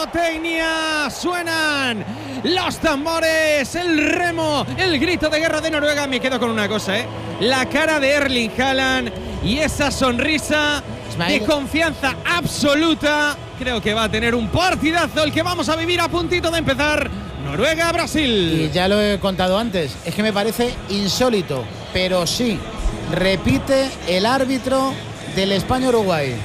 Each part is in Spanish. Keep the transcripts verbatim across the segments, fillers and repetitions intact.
pirotecnia, suenan los tambores, el remo, el grito de guerra de Noruega. Me quedo con una cosa, ¿eh? La cara de Erling Haaland y esa sonrisa Ismael. de confianza absoluta. Creo que va a tener un partidazo el que vamos a vivir a puntito de empezar. Noruega-Brasil. Y ya lo he contado antes, es que me parece insólito, pero sí, repite el árbitro del España-Uruguay.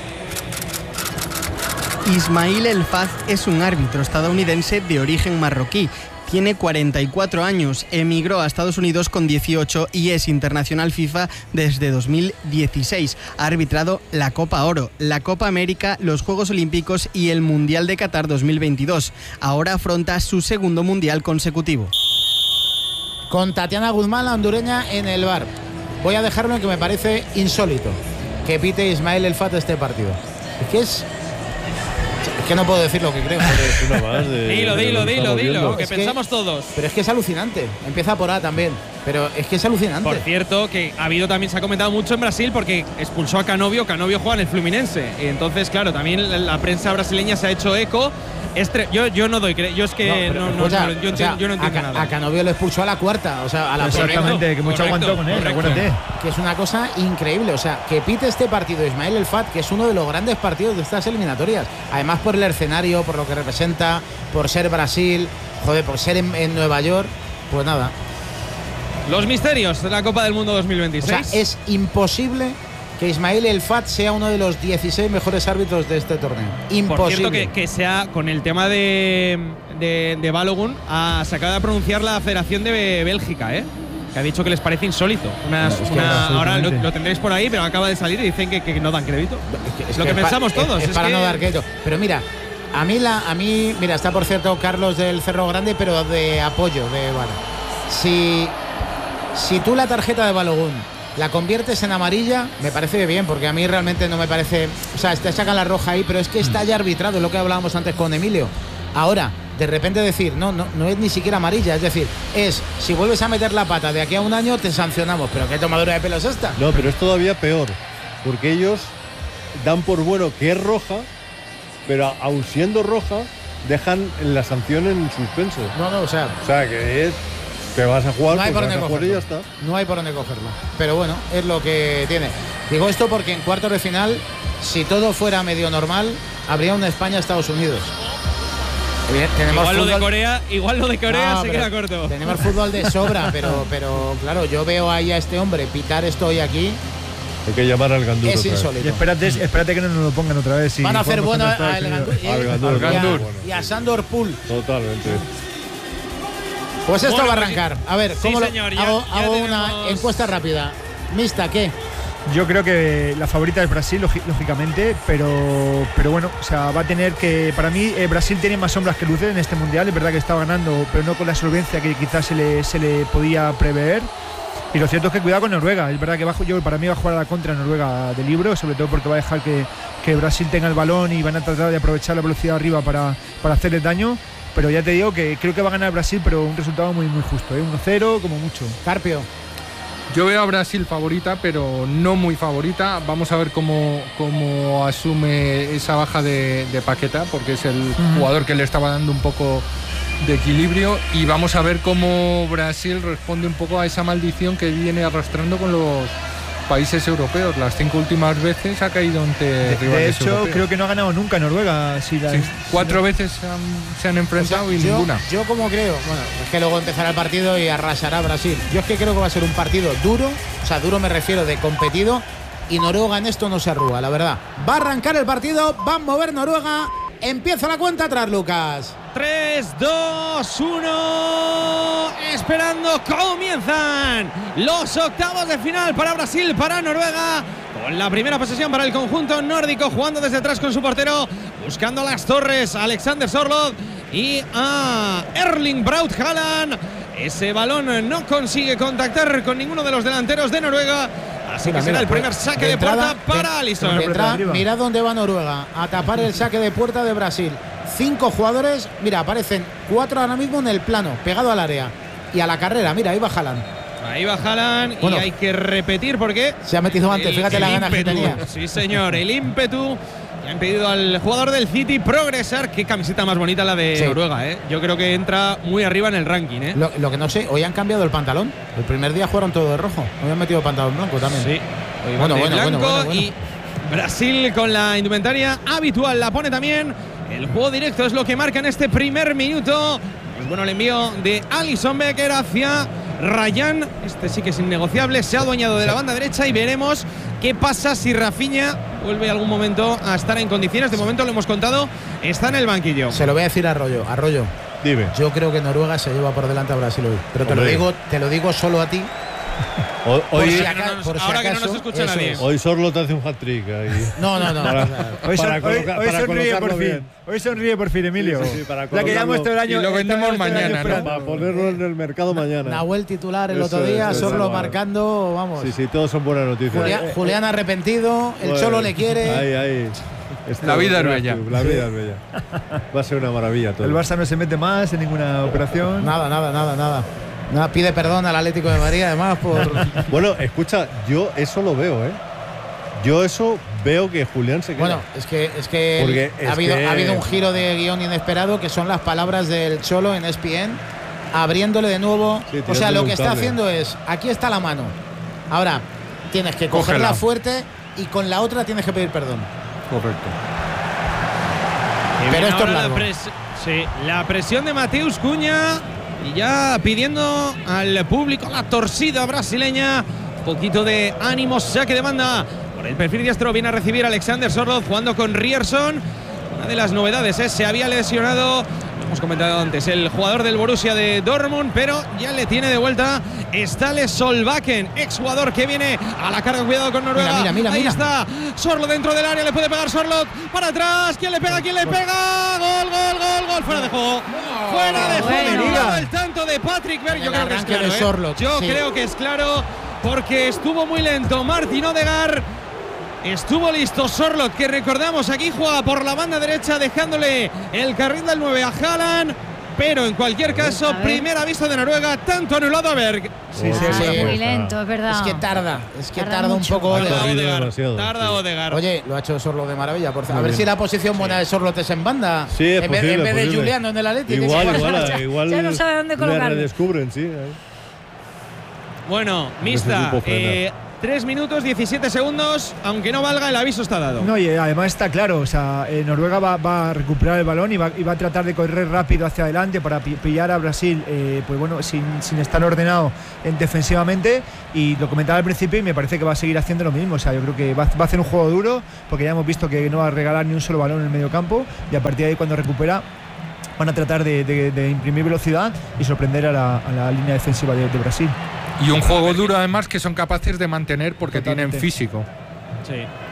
Ismail El Faz es un árbitro estadounidense de origen marroquí. Tiene cuarenta y cuatro años, emigró a Estados Unidos con dieciocho y es internacional FIFA desde dos mil dieciséis. Ha arbitrado la Copa Oro, la Copa América, los Juegos Olímpicos y el Mundial de Qatar dos mil veintidós. Ahora afronta su segundo Mundial consecutivo. Con Tatiana Guzmán, la hondureña, en el bar. Voy a dejarlo en que me parece insólito que pite Ismail El Faz este partido. Es que es... Es que no puedo decir lo que creo. Es una más de, dilo, de dilo, lo que dilo, estamos dilo, viendo. que Es que- pensamos todos. Pero es que es alucinante. Empieza por A también. Pero es que es alucinante. Por cierto, que ha habido también, se ha comentado mucho en Brasil porque expulsó a Canovio. Canovio juega en el Fluminense. Y entonces, claro, también la, la prensa brasileña se ha hecho eco. Estre yo, yo no doy cre yo es que pero, no, no, escucha, no, yo, o sea, entiendo, yo no entiendo a, Ca- nada. a Canovio lo expulsó a la cuarta, o sea, a la Exactamente, primera, que mucho correcto, aguantó con él, correcto. acuérdate. que es una cosa increíble. O sea, que pite este partido Ismail El Faz, que es uno de los grandes partidos de estas eliminatorias. Además, por el escenario, por lo que representa, por ser Brasil, joder, por ser en, en Nueva York, pues nada. Los misterios de la Copa del Mundo dos mil O veintiséis. sea, es imposible que Ismail El Faz sea uno de los dieciséis mejores árbitros de este torneo. Imposible. Por cierto, que, que sea con el tema de, de, de Balogun, ha, se acaba de pronunciar la Federación de Bélgica, ¿eh? Que ha dicho que les parece insólito. Una, Es que una- ahora lo, absolutamente. lo tendréis por ahí, pero acaba de salir y dicen que, que no dan crédito. Es que- es lo que que es pa- pensamos es- todos. Es, es para que- no dar crédito. Pero mira, a mí, la, a mí, mira, está por cierto Carlos del Cerro Grande, pero de apoyo de Vara. Si, si tú la tarjeta de Balogun la conviertes en amarilla, me parece bien, porque a mí realmente no me parece. O sea, te sacan la roja ahí, pero es que está ya arbitrado, es lo que hablábamos antes con Emilio. Ahora, de repente decir, no, no, no es ni siquiera amarilla, es decir, es si vuelves a meter la pata de aquí a un año, te sancionamos. Pero qué tomadura de pelo es esta. No, pero es todavía peor, porque ellos dan por bueno que es roja, pero aun siendo roja, dejan la sanción en suspenso. No, no, o sea. O sea, que es que vas a jugar, No hay pues por vas dónde a jugar y ya cogerlo. está. No hay por dónde cogerlo. Pero bueno, es lo que tiene. Digo esto porque en cuartos de final, si todo fuera medio normal, habría una España-Estados Unidos. Bien, tenemos Igual lo de fútbol- Corea, igual lo de Corea No, se pero queda corto. Tenemos fútbol de sobra, pero, pero claro, yo veo ahí a este hombre pitar esto hoy aquí. Hay que llamar al Gandur. Es otra vez. insólito. Y espérate, espérate que no nos lo pongan otra vez. Si Van a hacer jugamos bueno contra a Estados El Unidos. Gandur, Al y- Gandur, y a- Gandur. y a Sandor Pool. Totalmente. Pues esto Bueno, va a pues arrancar. A ver, sí, ¿cómo lo- señor, ya- hago, ya hago tenemos- una encuesta rápida. Mixta, ¿qué? Yo creo que la favorita es Brasil, lógi- lógicamente, pero, pero bueno, o sea, va a tener que. Para mí, eh, Brasil tiene más sombras que luces en este mundial. Es verdad que está ganando, pero no con la solvencia que quizás se le, se le podía prever. Y lo cierto es que cuidado con Noruega. Es verdad que bajo, yo para mí va a jugar a la contra Noruega de libro, sobre todo porque va a dejar que, que Brasil tenga el balón y van a tratar de aprovechar la velocidad arriba para, para hacerle daño. Pero ya te digo que creo que va a ganar Brasil, pero un resultado muy muy justo, ¿eh? uno cero como mucho. Carpio. Yo veo a Brasil favorita, pero no muy favorita. Vamos a ver cómo, cómo asume esa baja de, de Paqueta, porque es el jugador que le estaba dando un poco de equilibrio. Y vamos a ver cómo Brasil responde un poco a esa maldición que viene arrastrando con los países europeos. Las cinco últimas veces ha caído ante De, rivales de hecho, europeos. creo que no ha ganado nunca Noruega. Si la, Sí, si cuatro no- veces se han, se han enfrentado O sea, y yo, ninguna. Yo como creo, bueno, es que luego empezará el partido y arrasará Brasil. Yo es que creo que va a ser un partido duro, o sea, duro me refiero de competido, y Noruega en esto no se arruga, la verdad. Va a arrancar el partido, va a mover Noruega, empieza la cuenta atrás, Lucas. tres, dos, uno. Esperando, comienzan los octavos de final para Brasil, para Noruega. Con la primera posesión para el conjunto nórdico, jugando desde atrás con su portero, buscando las torres, Alexander Sorloth y a Erling Braut Haaland. Ese balón no consigue contactar con ninguno de los delanteros de Noruega. Así Mira, que será mira, el primer pues, saque de de puerta entrada, para de- Alisson. de entrada, arriba. mirad dónde va Noruega, a tapar el saque de puerta de Brasil. Cinco jugadores, mira, aparecen cuatro ahora mismo en el plano, pegado al área. Y a la carrera, mira, ahí va Haaland. Ahí va Haaland Bueno. y hay que repetir porque Se ha metido antes, el- fíjate el la ganas que ímpetu. tenía. Sí, señor, el ímpetu Le han pedido al jugador del City progresar. Qué camiseta más bonita la de Sí. Noruega, ¿eh? Yo creo que entra muy arriba en el ranking, ¿eh? Lo, lo que no sé, hoy han cambiado el pantalón. El primer día jugaron todo de rojo. Hoy han metido pantalón blanco también. Sí. Hoy van Bueno, de bueno, blanco bueno, bueno, bueno. y Brasil con la indumentaria habitual la pone también. El juego directo es lo que marca en este primer minuto. Pues bueno, el envío de Alisson Becker hacia Ryan. Este sí que es innegociable. Se ha adueñado de la banda derecha y veremos qué pasa si Rafinha vuelve algún momento a estar en condiciones. De momento lo hemos contado, está en el banquillo. Se lo voy a decir a Arroyo. Arroyo. Dime. Yo creo que Noruega se lleva por delante a Brasil hoy. Pero te lo Hombre. digo, te lo digo solo a ti. Ho- Por Hoy, si Ahora que no aca- nos- por si ahora que no acaso, nos escucha eso nadie. es. hoy Sorlo te hace un hat-trick ahí. No, no, no. Para- o sea, Hoy, son- para hoy- colocar- hoy para sonríe por colocarlo fin. bien. Hoy sonríe por fin, Emilio. Sí, sí, sí, para la que llevamos colocarlo. todo el año. Y lo vendemos estamos todo el año mañana, ¿no? esperando. Para ponerlo en el mercado mañana. Nahuel titular el Eso otro día, es, eso Sorlo es. marcando, vamos. Sí, sí, todos son buenas noticias. Julia- Julián arrepentido, el Bueno, Cholo le quiere. Ahí, ahí. Esto- La vida es bella. La vida es bella. Va a ser una maravilla todo. El Barça no se mete más en ninguna operación. Nada, nada, nada, nada. Nada, pide perdón al Atlético de Madrid, además, por. Bueno, escucha, yo eso lo veo, ¿eh? Yo eso veo que Julián se queda. Bueno, es que, es que Porque ha, es habido, que- ha habido un giro de guión inesperado que son las palabras del Cholo en E S P N, abriéndole de nuevo. Sí, O sea, tirándole lo un que está cable. haciendo es: aquí está la mano. Ahora tienes que cogerla Cógela. fuerte y con la otra tienes que pedir perdón. Correcto. Y Pero viene esto es ahora la, largo. pres- sí, la presión de Mateus Cunha y ya pidiendo al público la torcida brasileña. Un poquito de ánimo, saque de banda. Por el perfil diestro viene a recibir a Alexander Sorloth jugando con Rierson. Una de las novedades es se había lesionado, lo hemos comentado antes, el jugador del Borussia de Dortmund, pero ya le tiene de vuelta Stale Solbakken, exjugador que viene a la carga. Cuidado con Noruega. Mira, mira, mira, Ahí mira. está Sorloth dentro del área, le puede pegar Sorloth para atrás. ¿Quién le pega? ¿Quién le pega? Gol, gol, gol, gol. Fuera de juego. Fuera de juego. bueno. Anulado el tanto de Patrick Berg. En Yo el creo que es arranque claro. de ¿eh? Sorloth, Yo sí. creo que es claro porque estuvo muy lento Martin Odegaard. Estuvo listo Sorloth, que recordamos aquí juega por la banda derecha, dejándole el carril del nueve a Haaland. Pero en cualquier caso, A ver. primer aviso de Noruega, tanto anulado a Berg. Sí, sí, Ah, sí. sí. Muy lento, es verdad. Es que tarda, es que Tarda tarda un mucho. poco. Tarda. Tarda Odegaard. corrido Odegaard. demasiado, Tarda sí. Odegaard. Oye, lo ha hecho Sorlo de maravilla. Por, a Muy ver bien. si la posición buena de Sorlo es en banda. Sí, es en vez, posible, en vez de posible. Juliano en el Atlético. Igual, que se- igual, Ya- igual. ya no sabe dónde le colocarlo. redescubren, sí. ahí. Bueno, mixta. Necesito frenar. Eh, tres minutos, diecisiete segundos. Aunque no valga, el aviso está dado. No, y además está claro, o sea, eh, Noruega va, va a recuperar el balón y va, y va a tratar de correr rápido hacia adelante para pi- pillar a Brasil, eh, pues bueno, sin, sin estar ordenado en defensivamente. Y lo comentaba al principio y me parece que va a seguir haciendo lo mismo. O sea, yo creo que va, va a hacer un juego duro porque ya hemos visto que no va a regalar ni un solo balón en el medio campo y a partir de ahí cuando recupera van a tratar de, de- de imprimir velocidad y sorprender a la, a la línea defensiva de, de Brasil. Y un juego duro además que son capaces de mantener porque Totalmente. tienen físico. Sí.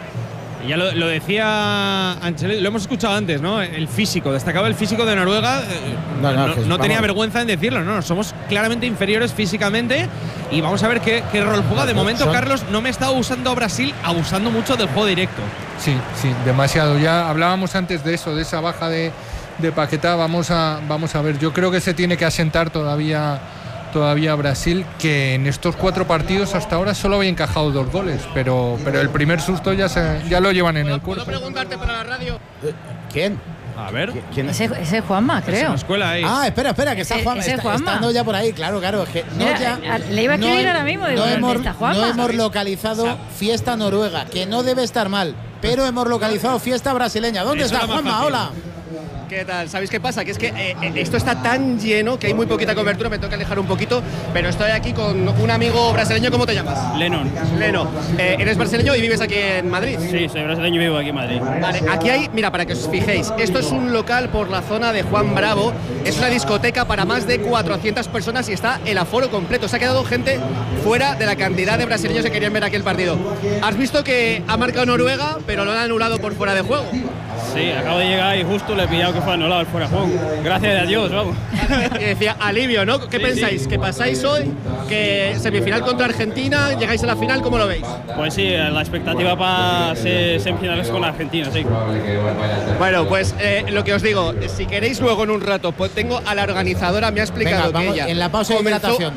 Y ya lo, lo decía Ancelotti, lo hemos escuchado antes, ¿no? El físico, destacaba el físico de Noruega. eh, No, No, no, que es- no tenía vamos. vergüenza en decirlo, no, somos claramente inferiores físicamente y vamos a ver qué, qué rol juega. De momento, Son- Carlos no me está usando Brasil, abusando mucho del juego directo. Sí, sí, demasiado. Ya hablábamos antes de eso, de esa baja de, de Paquetá. Vamos a, vamos a ver. Yo creo que se tiene que asentar todavía, todavía Brasil, que en estos cuatro partidos hasta ahora solo había encajado dos goles, pero, pero el primer susto ya, se, ya lo llevan en el cuerpo. preguntarte para la radio? Eh, ¿Quién? A ver. ¿Qui- ¿Quién es? Ese, ese es Juanma, Es creo. una escuela ahí. Ah, espera, espera, que Ese- está Juan. ese Está, Juanma. estando ya por ahí, claro, claro. Es que no Mira, ya, eh, le iba a escribir no, ahora mismo, digo, no ¿dónde hemos, está Juanma? no hemos ¿Sabéis? localizado fiesta noruega, que no debe estar mal, pero hemos localizado fiesta brasileña. ¿Dónde Eso está era más Juanma? fácil. Hola. ¿Qué tal? ¿Sabéis qué pasa? Que es que eh, eh, esto está tan lleno que hay muy poquita cobertura, me tengo que alejar un poquito, pero estoy aquí con un amigo brasileño. ¿Cómo te llamas? Lennon. Leno. Eh, ¿Eres brasileño y vives aquí en Madrid? Sí, soy brasileño y vivo aquí en Madrid. Vale, aquí hay, mira, para que os fijéis, esto es un local por la zona de Juan Bravo, es una discoteca para más de cuatrocientas personas y está el aforo completo. Se ha quedado gente fuera de la cantidad de brasileños que querían ver aquí el partido. ¿Has visto que ha marcado Noruega, pero lo han anulado por fuera de juego? Sí, acabo de llegar y justo le he pillado que fue anulado el fuera de juego. Gracias a Dios, vamos. Y decía, alivio, ¿no? ¿Qué Sí, pensáis? sí. ¿Que pasáis hoy? ¿Que semifinal contra Argentina? ¿Llegáis a la final? ¿Cómo lo veis? Pues sí, la expectativa para ser semifinales con Argentina, sí. Bueno, pues eh, lo que os digo, si queréis luego en un rato, pues tengo a la organizadora, me ha explicado Venga, vamos, que ella en la pausa de comenzó- hidratación.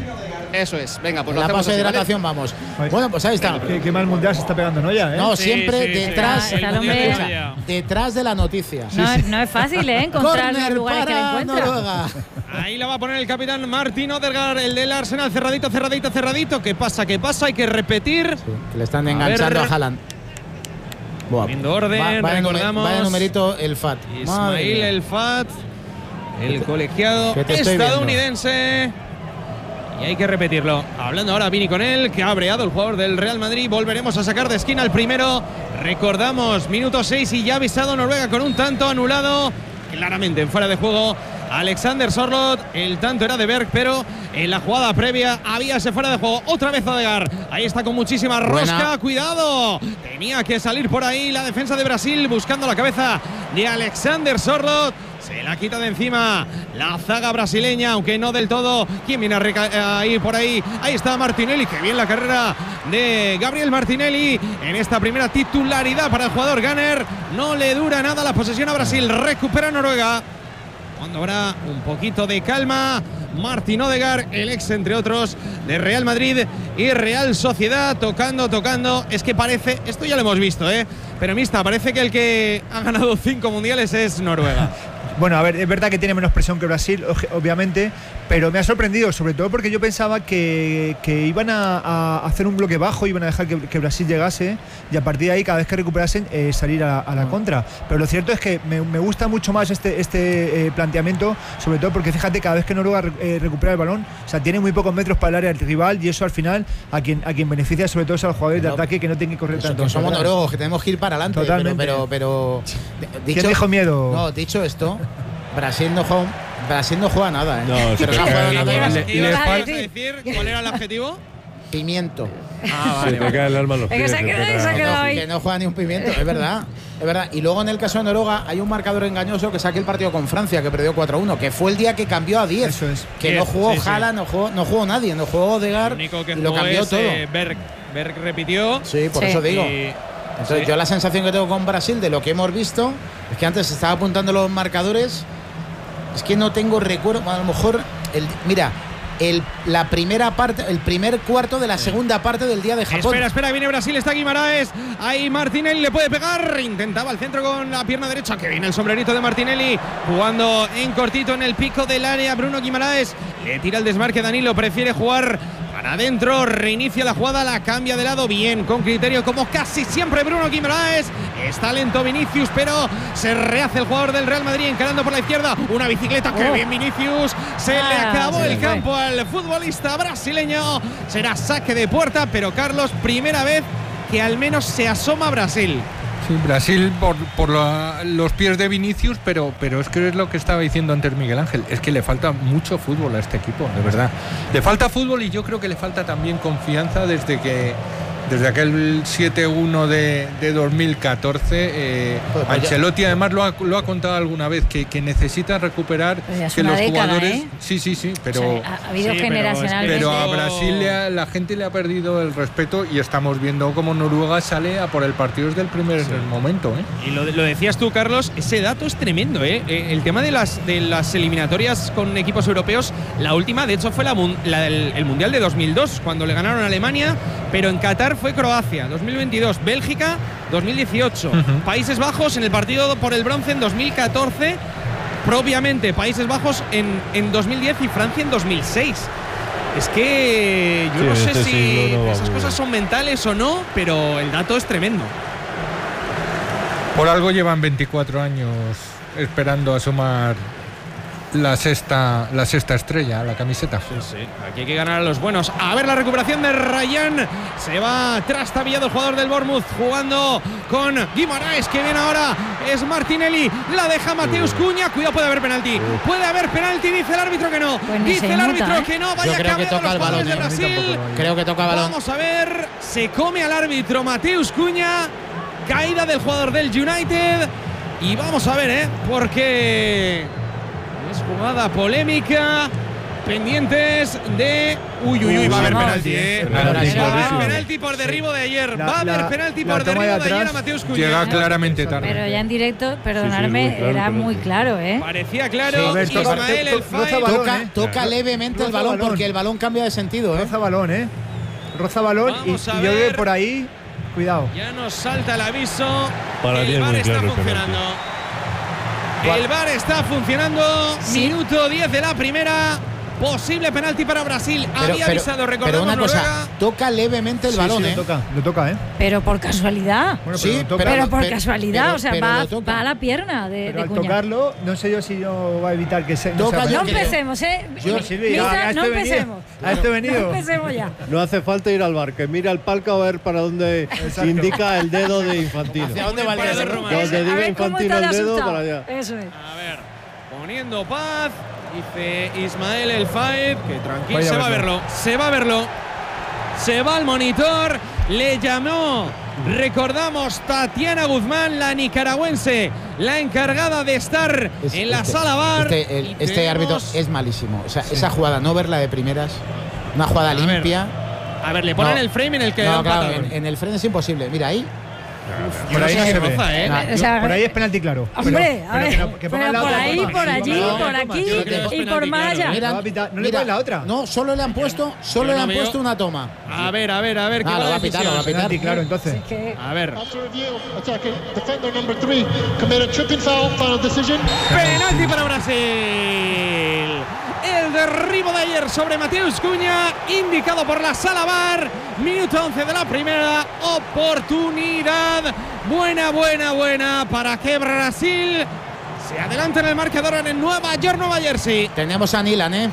Eso es. Venga, pues En lo la hacemos pausa de así, ¿vale? hidratación vamos. Pues- Bueno, pues ahí está. Qué, qué mal mundial se está pegando Noya, ¿eh? No, Sí, siempre sí, sí. detrás, Está- está el hombre- escucha, detrás de la noticia. No, es- no es fácil, ¿eh? Encontrar los Córner lugares que le para encuentra. Noruega. Ahí la va a poner el capitán Martín Odegaard, el del Arsenal, cerradito, cerradito, cerradito. ¿Qué pasa? ¿Qué pasa? Hay que repetir. Sí, que le están enganchando a, ver. Haaland. Buah. Poniendo orden, Va- vaya, nume- recordamos. vaya numerito el F A T. Madre Ismail mía. El Fat, el colegiado que te estoy viendo. estadounidense. Y hay que repetirlo. Hablando ahora Vini con él, que ha breado el jugador del Real Madrid. Volveremos a sacar de esquina el primero. Recordamos, minuto seis y ya ha avisado Noruega con un tanto anulado. Claramente en fuera de juego. Alexander Sorloth, el tanto era de Berg, pero en la jugada previa había ese fuera de juego. Otra vez Odegaard. Ahí está con muchísima rosca. Buena. Cuidado. Tenía que salir por ahí la defensa de Brasil buscando la cabeza de Alexander Sorloth. Se la quita de encima la zaga brasileña, aunque no del todo. ¿Quién viene a, reca- a ir por ahí? Ahí está Martinelli. Qué bien la carrera de Gabriel Martinelli en esta primera titularidad para el jugador Gunner. No le dura nada la posesión a Brasil. Recupera Noruega. Cuando habrá un poquito de calma, Martín Odegaard, el ex entre otros de Real Madrid y Real Sociedad, tocando, tocando. Es que parece, esto ya lo hemos visto, ¿eh? Pero mista, parece que el que ha ganado cinco mundiales es Noruega. Bueno, a ver, es verdad que tiene menos presión que Brasil, obviamente, pero me ha sorprendido, sobre todo porque yo pensaba que, que iban a, a hacer un bloque bajo, iban a dejar que, que Brasil llegase y a partir de ahí, cada vez que recuperasen, eh, salir a, a la contra. Pero lo cierto es que me, me gusta mucho más este, este eh, planteamiento, sobre todo porque fíjate, cada vez que Noruega eh, recupera el balón, o sea, tiene muy pocos metros para el área del rival y eso al final a quien, a quien beneficia sobre todo es a los jugadores de No, ataque que no tienen que correr Eso, tanto. que somos atrás. noruegos, que tenemos que ir para adelante. Totalmente. Pero, pero, pero ¿Quién dijo miedo? No, dicho esto, Brasil no juega, Brasil no juega nada, ¿eh? No, pero sí, no pero juega que- nada. le- ¿Qué ibas le a falta- decir? ¿Cuál era el adjetivo? Pimiento. Ah, Se te cae el alma a los Es que pies, se ha quedado- pero- se ha Que quedado no, ahí. que no juega ni un pimiento, es verdad. Es verdad. Y luego en el caso de Noruega hay un marcador engañoso que saque el partido con Francia, que perdió cuatro a uno, que fue el día que cambió a diez. Eso es. Que diez, no jugó sí, sí. Haaland, no jugó, no jugó nadie, no jugó Lo Odegaard único que y lo jugó cambió es todo. eh, Berg. Berg repitió. Sí, por Sí. eso digo. Y- Entonces, sí. yo la sensación que tengo con Brasil de lo que hemos visto es que antes estaba apuntando los marcadores. Es que no tengo recuerdo. A lo mejor, el, mira, el, la primera parte, el primer cuarto de la segunda parte del día de Japón. Espera, espera, viene Brasil, está Guimaraes. Ahí Martinelli le puede pegar. Intentaba el centro con la pierna derecha. Que viene el sombrerito de Martinelli. Jugando en cortito en el pico del área. Bruno Guimaraes le tira el desmarque. Danilo prefiere jugar para adentro. Reinicia la jugada, la cambia de lado. Bien, con criterio, como casi siempre Bruno Guimaraes. Está lento Vinicius, pero se rehace el jugador del Real Madrid encarando por la izquierda. Una bicicleta, que Oh. bien Vinicius. Se le Ah, acabó se el le fue. campo al futbolista brasileño. Será saque de puerta, pero Carlos, primera vez que al menos se asoma Brasil. Sí, Brasil por, por la- los pies de Vinicius, pero, pero es que es lo que estaba diciendo antes Miguel Ángel, es que le falta mucho fútbol a este equipo, de verdad. Le falta fútbol y yo creo que le falta también confianza desde que desde aquel siete uno de, de dos mil catorce. Eh, Joder, pues ya- Ancelotti además lo ha, lo ha contado alguna vez, que, que necesita recuperar Pues ya es que una los década, jugadores... ¿eh? Sí, sí, sí, pero... O sea, ha, ha habido Sí, pero generacionalmente. Pero a Esto- Brasil le ha- la gente le ha perdido el respeto y estamos viendo cómo Noruega sale a por el partido desde el primer momento. ¿eh? Y lo, lo decías tú, Carlos, ese dato es tremendo, ¿eh? Eh, El tema de las, de las eliminatorias con equipos europeos, la última, de hecho, fue la, mun- la del el Mundial de dos mil dos, cuando le ganaron a Alemania, pero en Qatar fue Croacia, dos mil veintidós, Bélgica, dos mil dieciocho, Ujú. Países Bajos en el partido por el bronce en dos mil catorce, propiamente Países Bajos en, en dos mil diez y Francia en dos mil seis. Es que yo Sí, no en sé este si siglo no va esas muy cosas bien. son mentales o no, pero el dato es tremendo. Por algo llevan veinticuatro años esperando a sumar la sexta, la sexta estrella, la camiseta. Sí, aquí hay que ganar a los buenos. A ver la recuperación de Ryan. Se va trastabillado el jugador del Bournemouth jugando con Guimaraes, que viene ahora. Es Martinelli. La deja Mateus Cuña. Cuidado, puede haber penalti. Puede haber penalti, dice el árbitro que no. Pues ni dice se el nota, árbitro ¿eh? que no. Yo Vaya creo que cambiado toca los el balón, jugadores de ¿eh? A mí Brasil. tampoco. Creo que toca balón. Vamos a ver. Se come al árbitro Mateus Cuña. Caída del jugador del United. Y vamos a ver, ¿eh? Porque es jugada polémica. Pendientes de Uy, uy, uy, va a haber Vamos. penalti, ¿eh? Penalti, Va a haber clarísimo. penalti por derribo de ayer. La- Va a haber la- penalti la por toma de derribo de ayer atrás a Mateus Cunha. Llega claramente Pero tarde. ya en directo, Sí, perdonadme, sí, muy claro, era penalti. muy claro, ¿eh? Parecía claro. Sí, a ver, toca- Ismael to- El to- roza Faid. balón, Toca, ¿eh? toca levemente el Roza balón balón. porque el balón cambia de sentido, ¿eh? Roza balón, ¿eh? Roza balón y, Vamos a y yo creo ver. que por ahí, cuidado. Ya nos salta el aviso. Para mí el es VAR muy está claro el funcionando. El VAR está funcionando. Sí. Minuto diez de la primera. Posible penalti para Brasil. Pero, Había pero- avisado, pero recordamos, una cosa, Noruega. toca levemente el Sí, balón, sí, ¿eh? lo toca, lo toca, ¿eh? Pero por casualidad. Bueno, Sí, pero, lo toca. pero- Pero por pero- casualidad, pero- o sea, pero va, lo toca. va a la pierna de, Pero de al Cuña. tocarlo, no sé yo si no va a evitar que se. Toca sea yo No creo. empecemos, ¿eh? Yo- No sirve, Misa, ya, a no esto he venido. empecemos. A esto he No venido. empecemos ya. No hace falta ir al bar, que mira el palco a ver para dónde Exacto. indica el dedo de Infantino. ¿Hacia dónde va el Para dedo? de Roma. Donde A diga ver cómo Infantino está de el dedo, asustado. para allá. Eso es. A ver, poniendo paz, dice Ismael El Faid, que tranquilo, Vaya se va a verlo. verlo, se va a verlo, se va al monitor, le llamó, recordamos, Tatiana Guzmán, la nicaragüense, la encargada de estar Es- en la este- sala bar. Este, el- y este tenemos- árbitro es malísimo. O sea, esa jugada, no verla de primeras, una jugada A ver, limpia. A ver, le ponen No. el frame en el que No, da un claro, patadón. en, en el freno es imposible. Mira ahí. Yo Por no ahí sé no si se ve. roza, ¿eh? Nah, O sea, Por ahí es penalti claro. Hombre, Pero- a pero ver, que no- que pongan pero la por otra ahí, toma. por allí, No, por toma, aquí yo creo que es y por penalti, más claro. allá. Mira, no va a pitar- no le mira, ponen la otra. No, solo le han puesto, solo Yo le no han veo. puesto una toma. A ver, a ver, a ver, qué Ah, lo buena va a pitar, lo va a decisión. pitar. Penalti claro, entonces. Es que A ver, After review, attacking defender number three committed tripping foul. Final decision. penalti para Brasil. El derribo de ayer sobre Mateus Cunha, indicado por la sala bar. Minuto once de la primera. Oportunidad. Buena, buena, buena para que Brasil se adelante en el marcador en el Nueva York, Nueva Jersey. Tenemos a Nilan, ¿eh?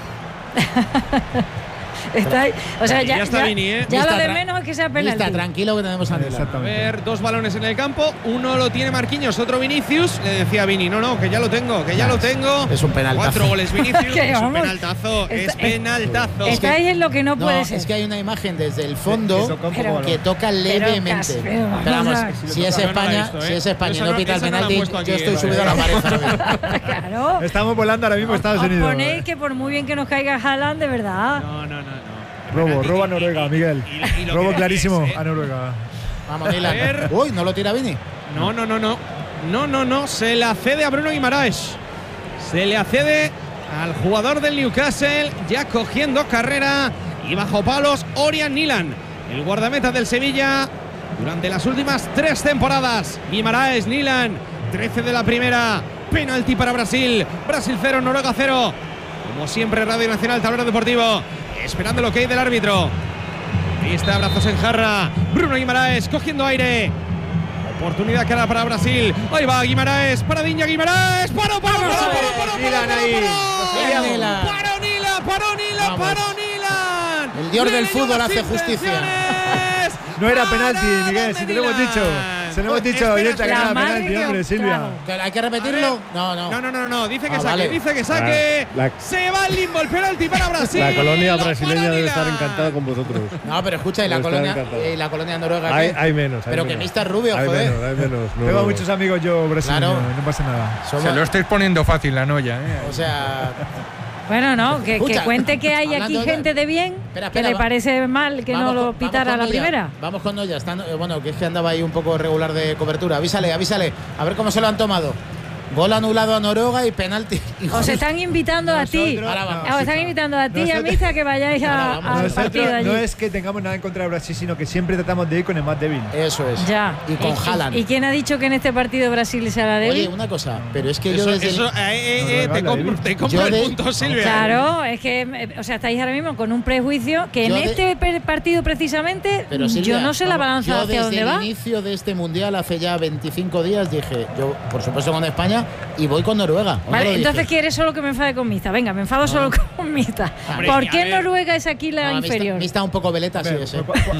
está ahí. O sea, Y ya, ya está Vini, ¿eh? ya Lista, lo de tra- menos es que sea Lista, penalti. tranquilo que tenemos a Nilan. A Exactamente. ver, dos balones en el campo. Uno lo tiene Marquinhos, otro Vinicius. Le decía a Vini, no, no, que ya lo tengo, que ya lo tengo. Es un penaltazo. Cuatro goles Vinicius. Que Es un vamos. penaltazo. Es Está- penaltazo. Estáis en lo que no No, puede ser. es que hay una imagen desde el Que fondo toca un poco Pero- balón. que toca levemente. casi, pero vamos Pero vamos, a ver. si es Yo no la he España, visto, ¿eh? si es España y Esa no no- pita el esa no la han penalti, puesto aquí, yo estoy ¿eh? subido a la pared. ahora mismo. Claro. Estamos volando ahora mismo a Estados Os Unidos. ponéis que por muy bien que nos caiga Haaland, de verdad. No, no, no, no. Robo, Penalti. robo a Noruega, Miguel. Y- y lo Robo que clarísimo es, ¿eh? a Noruega. Vamos, A Nilan. ver. Uy, no lo tira Vini. No, no, no, no. No, no, no. Se la cede a Bruno Guimaraes. Se le accede al jugador del Newcastle, ya cogiendo carrera y bajo palos, Orian Nilan, el guardameta del Sevilla durante las últimas tres temporadas. Guimaraes, Nilan, trece de la primera. Penalti para Brasil. Brasil cero, Noruega cero. Como siempre, Radio Nacional, Tablero Deportivo, esperando el ok del árbitro. Ahí está, brazos en jarra. Bruno Guimaraes cogiendo aire. Oportunidad cara para Brasil. Ahí va Guimaraes. Paradinha Guimaraes. Paró, paró, paró, paró, paró, paró, Nilan paró, ahí. paró. Bien, Nilan. Paró Nilan, paró Nilan, Vamos. paró Nilan. El dios Le del leyó fútbol las hace justicia. intenciones. No era Para penalti, Miguel, si te lo hemos Nilan. dicho. Se lo hemos dicho Espera, oyente que espera. no era La madre penalti, que hombre, os Silvia. trago. ¿Que ¿Hay que repetirlo? No, no. No, no, no, no, dice que Ah, saque, vale. dice que saque. La- Se va al limbo el penalti para Brasil. La colonia Lo brasileña para debe estar Nilan. encantada con vosotros. No, pero escucha, y la Está colonia, encantado. y la colonia noruega. Hay, ¿qué? hay menos. hay Pero que menos. mister Rubio, hay joder. Menos, hay menos. no, Tengo no. muchos amigos yo brasileños, Claro. no pasa nada. Somos- Se lo estáis poniendo fácil la noya, ¿eh? O sea, Bueno, no, que, que Escucha, cuente que hay aquí hablando de- gente de bien Espera, que espera, le va- parece mal que vamos no lo con- vamos pitara a con la Noya. primera. Vamos con Noya. Está, eh, bueno, que es que andaba ahí un poco regular de cobertura. Avísale, avísale. A ver cómo se lo han tomado. Gol anulado a Noruega y penalti. Os están invitando a ti. Nosotros- Ahora vamos. Os están invitando a ti y a Nosotros- Misa que vayáis a- Ahora vamos. al partido Nosotros allí. no es que tengamos nada en contra de Brasil, sino que siempre tratamos de ir con el más débil. Eso es. Ya. Y con Haaland. ¿Y quién ha dicho que en este partido Brasil se hará Oye, débil? una cosa, pero es que yo Eso, desde. eso, el- eh, eh, Nos eh, te regala, compro, David. te compro Yo el de- punto, Silvia. Claro, es que, eh, o sea, estáis ahora mismo con un prejuicio que Yo en de- este per- partido precisamente Pero Silvia, yo no sé la vamos, balanza yo hacia desde dónde el va. inicio de este mundial, hace ya veinticinco días, dije, yo, por supuesto, con España y voy con Noruega. ¿o no Vale, lo dije? entonces quieres solo que me enfade con Mista. Venga, me enfado solo con Mista. Hombre, ¿Por a qué ver. Noruega es aquí la No, me inferior? está, me está un poco veleta, sí, Hombre, ese. cu- cu-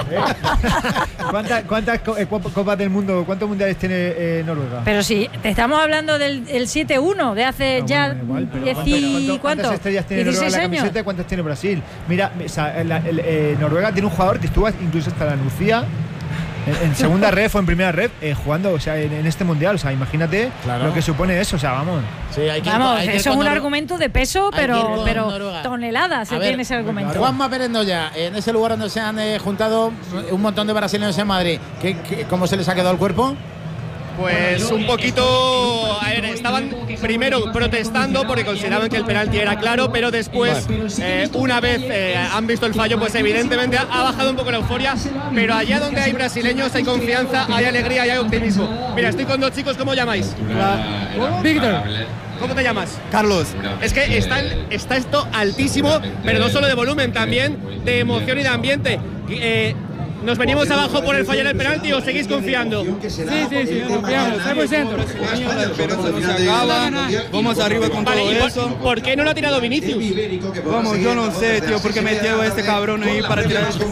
¿eh? ¿Cuántas, cuántas co- eh, cop- copas del mundo, cuántos mundiales tiene eh, Noruega? Pero sí, te estamos hablando del el siete uno de hace No, ya bueno, igual, pero diez ¿cuánto- y cuánto- ¿cuánto? ¿Cuántas estrellas tiene Noruega en la dieciséis años. camiseta y cuántas tiene Brasil? Mira, o sea, el- el- eh, Noruega tiene un jugador que estuvo incluso hasta la Nucía en, en segunda red o en primera red eh, jugando, o sea, en, en este mundial. O sea, imagínate Claro. lo que supone eso. O sea, vamos. Sí, hay que ir Vamos, con- hay que ir eso es con un Nor- argumento de peso, hay que ir pero, con pero Noruega. toneladas se A ver, tiene ese argumento. Juanma Pérez Noya, en ese lugar donde se han eh, juntado un montón de brasileños en Madrid, ¿qué, qué, ¿cómo se les ha quedado el cuerpo? Pues un poquito, a ver, estaban primero protestando porque consideraban que el penalti era claro, pero después, eh, una vez eh, han visto el fallo, pues evidentemente ha, ha bajado un poco la euforia, pero allá donde hay brasileños hay confianza, hay alegría y hay optimismo. Mira, estoy con dos chicos, ¿cómo llamáis? Víctor. ¿Cómo te llamas? Carlos. Es que está, el- está esto altísimo, pero no solo de volumen, también de emoción y de ambiente. Eh, ¿Nos venimos abajo por el fallar el penalti o seguís confiando? Sí, sí, sí, confiamos, cien por ciento. La esperanza no se acaba, vamos arriba con Vale, todo ¿y por, eso. por qué no lo ha tirado Vinicius? Vamos, yo no sé, tío, porque me llevo a este cabrón ahí para tirar esto.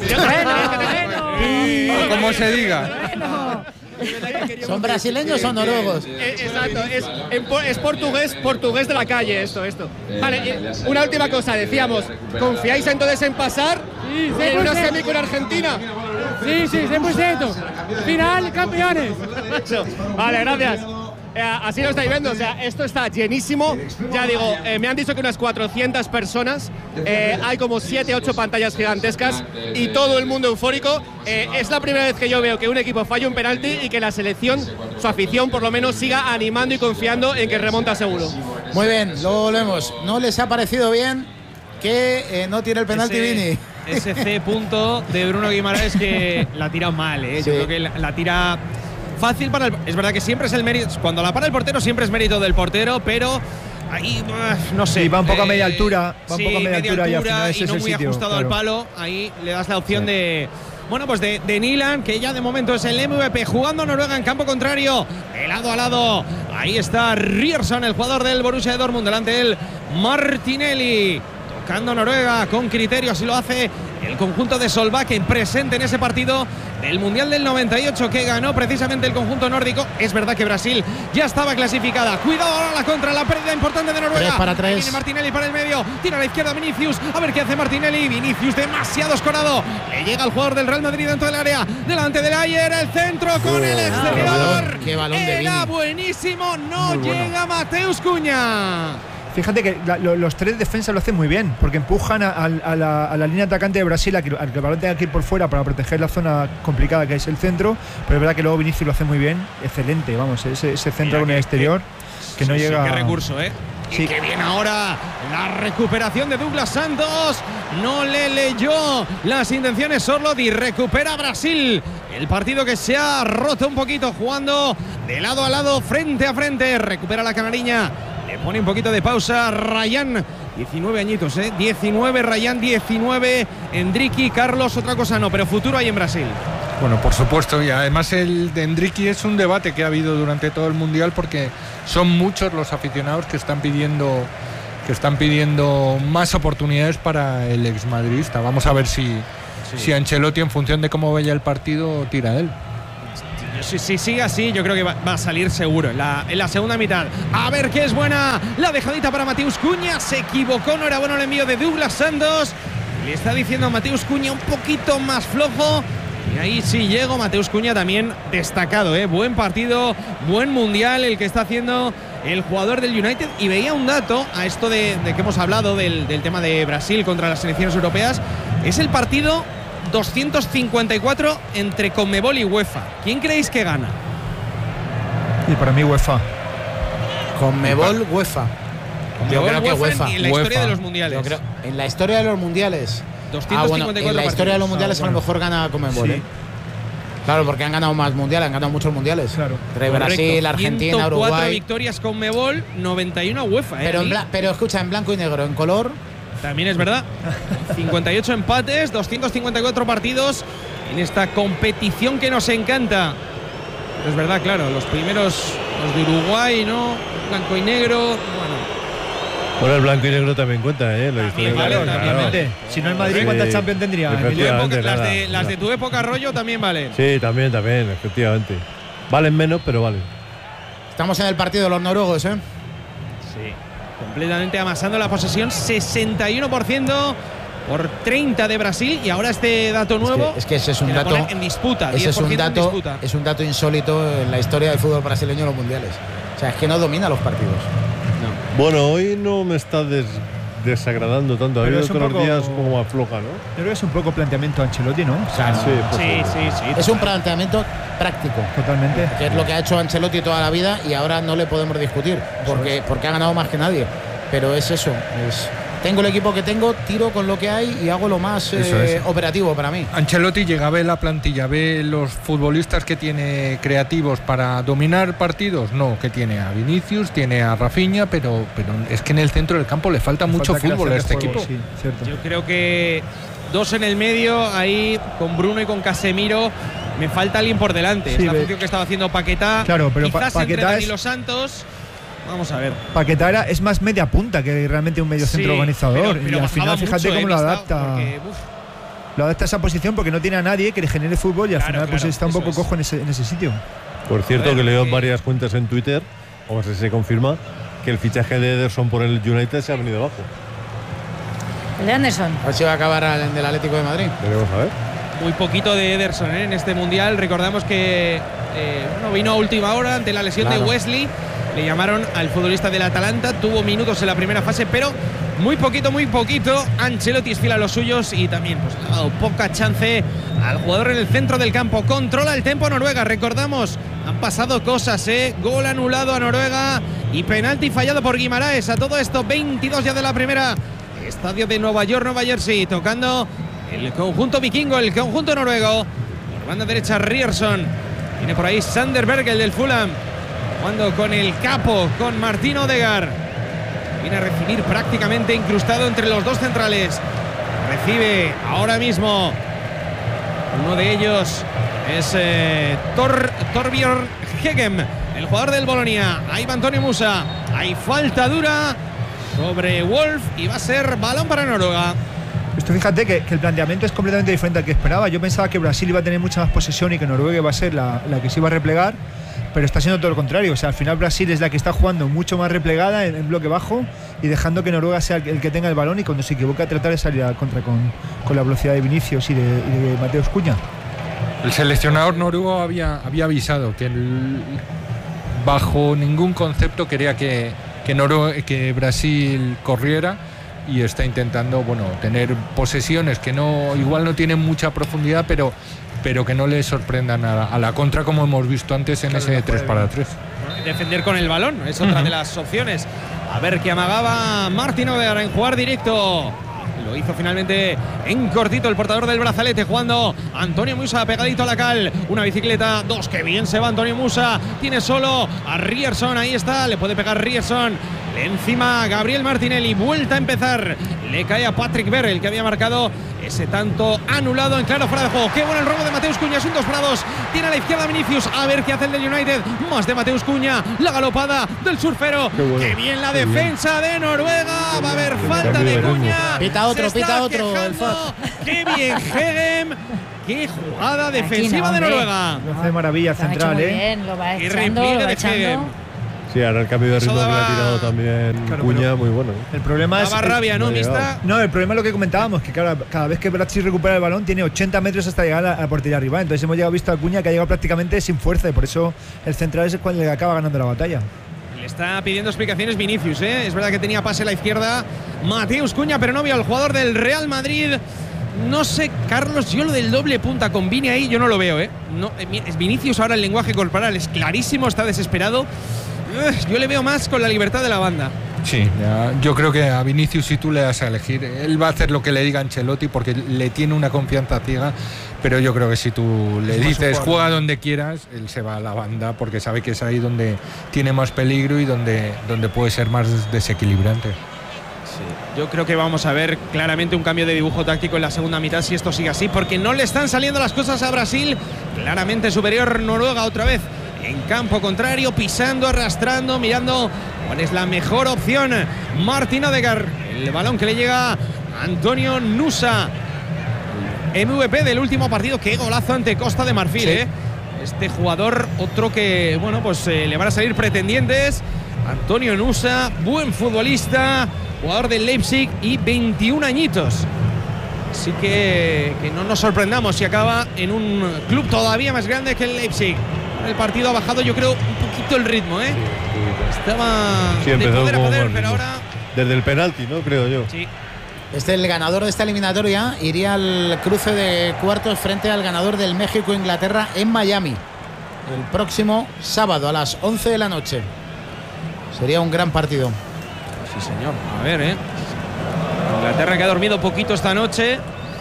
O como se diga. ¿Son brasileños o noruegos? Eh, Exacto, es, en po- es portugués, portugués de la calle esto, esto. Vale, eh, una última cosa, decíamos, ¿confiáis entonces en pasar en una semi con Argentina? Sí, sí, cien por ciento. Final, campeones. Eso. Vale, gracias. Eh, así lo estáis viendo, o sea, esto está llenísimo. Ya digo, eh, me han dicho que unas cuatrocientas personas, eh, hay como siete, ocho pantallas gigantescas y todo el mundo eufórico. Eh, es la primera vez que yo veo que un equipo falla un penalti y que la selección, su afición por lo menos, siga animando y confiando en que remonta seguro. Muy bien, luego volvemos. ¿No les ha parecido bien que eh, no tiene el penalti Ese- Vini? Ese C punto de Bruno Guimaraes que la tira mal, ¿eh? Sí. Yo creo que la, la tira fácil para el. Es verdad que siempre es el mérito. Cuando la para el portero, siempre es mérito del portero, pero ahí, uh, no sé. Y va un poco a media Eh, altura, va un sí, poco a media altura y al final ese y es no el muy sitio, ajustado al claro. palo. Ahí le das la opción de. Bueno, pues de, de Nilan, que ya de momento es el M V P, jugando Noruega en campo contrario, de lado a lado. Ahí está Ryerson, el jugador del Borussia de Dortmund, delante del Martinelli. Tocando Noruega con criterio, así lo hace el conjunto de Solbakken, presente en ese partido del Mundial del noventa y ocho que ganó precisamente el conjunto nórdico. Es verdad que Brasil ya estaba clasificada. Cuidado ahora la contra, la pérdida importante de Noruega. Tres para tres. Ahí viene Martinelli para el medio, tira a la izquierda Vinicius, a ver qué hace Martinelli. Vinicius demasiado escorado, le llega al jugador del Real Madrid dentro del área, delante del Ayer, el centro con el exterior. Qué balón de Era Vini. buenísimo, no Muy bueno. llega Mateus Cunha. Fíjate que la- lo- los tres defensas lo hacen muy bien, porque empujan a, a- a la, a la línea atacante de Brasil a que, a que el balón tenga que ir por fuera para proteger la zona complicada que es el centro, pero es verdad que luego Vinicius lo hace muy bien, excelente, vamos, ese, ese centro Mira con el que- exterior que no Sí, llega. qué recurso, ¿eh? Sí. Y que viene ahora la recuperación de Douglas Santos. No le leyó las intenciones Sorloth y recupera Brasil. El partido que se ha roto un poquito jugando de lado a lado, frente a frente. Recupera la canariña. Le pone un poquito de pausa Ryan. diecinueve añitos, ¿eh? diecinueve Ryan, diecinueve Endricky. Carlos, otra cosa no, pero futuro hay en Brasil. Bueno, por supuesto, y además el de Endricky es un debate que ha habido durante todo el Mundial porque son muchos los aficionados que están pidiendo que están pidiendo más oportunidades para el exmadridista. Vamos a ver si, si Ancelotti, en función de cómo vaya el partido, tira a él. Si, si sigue así, yo creo que va, va a salir seguro en la, en la segunda mitad. A ver qué es buena la dejadita para Mateus Cunha. Se equivocó, no era bueno el envío de Douglas Santos. Le está diciendo a Mateus Cunha un poquito más flojo. Y ahí sí llegó Mateus Cunha también destacado, ¿eh? Buen partido, buen mundial el que está haciendo el jugador del United. Y veía un dato a esto de, de que hemos hablado del, del tema de Brasil contra las selecciones europeas. Es el partido doscientos cincuenta y cuatro entre Conmebol y UEFA. ¿Quién creéis que gana? Y para mí UEFA. Conmebol, UEFA. Yo Conmebol, creo que UEFA UEFA. en, en la UEFA. historia de los mundiales. Yo creo- en la historia de los mundiales. doscientos cincuenta y cuatro Ah, bueno, en la historia de los partidos. mundiales a lo mejor gana Conmebol, Sí. ¿eh? Claro, porque han ganado más mundiales, han ganado muchos mundiales. Claro. Entre Correcto. Brasil, Argentina, ciento cuatro Uruguay. victorias Conmebol, noventa y uno UEFA. ¿eh? Pero, en Ahí bla- pero escucha, en blanco y negro, en color. también es verdad. cincuenta y ocho empates, doscientos cincuenta y cuatro partidos en esta competición que nos encanta. Pero es verdad, claro, los primeros, los de Uruguay, ¿no? Blanco y negro. Bueno, Bueno, el blanco y negro también cuenta, ¿eh? La También historia, vale, claro. también Obviamente. Si no el Madrid, Sí. ¿cuántas Champions tendría? tu Efectivamente. Emilio? época- las, nada, de, las de nada. tu época, rollo, también valen. Sí, también, también, efectivamente. Valen menos, pero valen. Estamos en el partido de los noruegos, ¿eh? Sí, completamente amasando la posesión, sesenta y uno por ciento por treinta de Brasil, y ahora este dato nuevo es que, es que ese es un que la dato ponen en disputa, ese es un diez por ciento en dato disputa. es un dato insólito en la historia del fútbol brasileño en los mundiales. O sea, es que no domina los partidos. Bueno, hoy no me está des, desagradando tanto. Ha Pero habido es un otros poco- días como afloja, ¿no? Yo creo que es un poco planteamiento de Ancelotti, ¿no? O sea, Claro. Sí, pues Sí, sí, sí. Es un planteamiento práctico, totalmente. que es lo que ha hecho Ancelotti toda la vida y ahora no le podemos discutir, porque, porque ha ganado más que nadie. Pero es eso, es, tengo el equipo que tengo, tiro con lo que hay y hago lo más Eso eh, es. operativo para mí. Ancelotti llega, ve la plantilla, ve los futbolistas que tiene creativos para dominar partidos. No, que tiene a Vinicius, tiene a Rafinha, pero, pero es que en el centro del campo le falta mucho Falta fútbol a este creación de equipo. juego, sí, cierto. Yo creo que dos en el medio, ahí con Bruno y con Casemiro. Me falta alguien por delante. Sí, es la ve- función que estaba haciendo Paquetá. Claro, pero Pa- quizás entre Paquetá Dani es- Los Santos. Vamos a ver. Paquetá era- es más media punta que realmente un medio centro Sí, organizador. pero- pero y al bajaba final, fíjate mucho, cómo eh, lo Mistao, adapta. porque, uf, Lo adapta a esa posición porque no tiene a nadie que le genere fútbol y al Claro, final pues claro, está un eso poco es. cojo en ese, en ese sitio. Por cierto, A ver, que leo en eh, varias cuentas en Twitter, o no sé si se confirma, que el fichaje de Ederson por el United se ha venido abajo. El de Anderson. A ver si va a acabar en el Atlético de Madrid. Veremos a ver. muy poquito de Ederson ¿eh? en este mundial. Recordamos que eh, bueno, vino a última hora ante la lesión Claro. de Wesley. Le llamaron al futbolista del Atalanta. Tuvo minutos en la primera fase, pero muy poquito, muy poquito. Ancelotti es fiel a los suyos y también pues, le ha dado poca chance al jugador en el centro del campo. Controla el tempo Noruega. Recordamos, han pasado cosas, ¿eh? Gol anulado a Noruega y penalti fallado por Guimaraes. A todo esto, veintidós ya de la primera. Estadio de Nueva York, Nueva Jersey, tocando el conjunto vikingo, el conjunto noruego. Por banda derecha, Ryerson. Viene por ahí Sander Berge, el del Fulham. Jugando con el capo, con Martín Odegaard. Viene a recibir prácticamente incrustado entre los dos centrales. Recibe ahora mismo. Uno de ellos es eh, Tor, Torbjörn Hegem, el jugador del Bolonia. Ahí va Antonio Musa. Hay falta dura sobre Wolf y va a ser balón para Noruega. Esto fíjate que, que el planteamiento es completamente diferente al que esperaba. Yo pensaba que Brasil iba a tener mucha más posesión y que Noruega iba a ser la, la que se iba a replegar, pero está siendo todo lo contrario. O sea, al final Brasil es la que está jugando mucho más replegada en, en bloque bajo y dejando que Noruega sea el, el que tenga el balón y cuando se equivoca tratar de salir al contra con, con la velocidad de Vinicius y de, y de Mateus Cunha. El seleccionador noruego había, había avisado que el- bajo ningún concepto quería que, que, Norue- que Brasil corriera y está intentando bueno tener posesiones que no igual no tienen mucha profundidad, pero, pero que no le sorprendan a, a la contra como hemos visto antes en Claro, ese no tres puede. para tres. Defender con el balón es otra Ujú. de las opciones. A ver qué amagaba Martín Odegaard en jugar directo. Lo hizo finalmente en cortito el portador del brazalete, jugando Antonio Musa pegadito a la cal. Una bicicleta, dos, que bien se va Antonio Musa. Tiene solo a Ryerson, ahí está, le puede pegar Ryerson. Encima Gabriel Martinelli, vuelta a empezar. Le cae a Patrick Berg, el que había marcado ese tanto anulado en claro fuera de juego. Qué bueno el robo de Mateus Cunha, es un dos para dos. Tiene a la izquierda Vinicius, a ver qué hace el del United. Más de Mateus Cunha, la galopada del surfero. Qué bueno. Qué bien la Qué bien. defensa de Noruega. Va a haber falta Cambio de de ritmo. Cunha. Pita otro, Se está pita otro, el quejando. Qué bien Hegem. Qué jugada defensiva no, de hombre. Noruega. Lo hace de maravilla Lo ha hecho central, muy ¿eh? bien, lo va Y echando, repliegue lo va de echando. Hegem. Sí, ahora el cambio de Eso ritmo que le daba- ha tirado también Claro, Cuña, pero- muy bueno. ¿eh? El problema es. Daba rabia, ¿no, no ha llegado. Mista? No, el problema es lo que comentábamos, que cada, cada vez que Brasil recupera el balón tiene ochenta metros hasta llegar a la portería arriba. Entonces hemos llegado visto a Cunha que ha llegado prácticamente sin fuerza y por eso el central es el cual le acaba ganando la batalla. Le está pidiendo explicaciones Vinicius, ¿eh? Es verdad que tenía pase a la izquierda Mateus Cunha, pero no vio al jugador del Real Madrid. No sé, Carlos, yo lo del doble punta con Vini ahí, yo no lo veo, ¿eh? No, eh, es Vinicius ahora el lenguaje corporal es clarísimo, está desesperado. Ugh, yo le veo más con la libertad de la banda. Sí, ya, yo creo que a Vinicius, si tú le das a elegir, él va a hacer lo que le diga Ancelotti porque le tiene una confianza ciega, pero yo creo que si tú le Es más dices un jugador. juega donde quieras, él se va a la banda porque sabe que es ahí donde tiene más peligro y donde, donde puede ser más desequilibrante. Yo creo que vamos a ver claramente un cambio de dibujo táctico en la segunda mitad si esto sigue así, porque no le están saliendo las cosas a Brasil. Claramente superior Noruega otra vez en campo contrario, pisando, arrastrando, mirando cuál es la mejor opción. Martín Odegaard, el balón que le llega a Antonio Nusa, M V P del último partido. Qué golazo ante Costa de Marfil, Sí. ¿eh? Este jugador, otro que, bueno, pues eh, le van a salir pretendientes. Antonio Nusa, buen futbolista, jugador del Leipzig y veintiún añitos. Así que, que no nos sorprendamos si acaba en un club todavía más grande que el Leipzig. El partido ha bajado, yo creo, un poquito el ritmo, ¿eh? Estaba sí, de empezó poder a como poder, mal pero ritmo. ahora… Desde el penalti, ¿no? Creo yo. Sí. Este, el ganador de esta eliminatoria iría al cruce de cuartos frente al ganador del México-Inglaterra en Miami el próximo sábado a las once de la noche. Sería un gran partido. Sí, señor. A ver, ¿eh? Inglaterra que ha dormido poquito esta noche.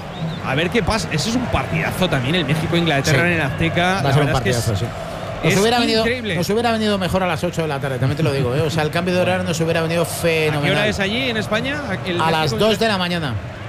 A ver qué pasa. Eso es un partidazo también, el México-Inglaterra sí. en el Azteca. Va a ser un partidazo, sí. Nos hubiera, venido, nos hubiera venido mejor a las ocho de la tarde, también te lo digo, ¿eh? O sea, el cambio de horario nos hubiera venido fenomenal. ¿A qué hora es allí en España? El a las dos de la mañana.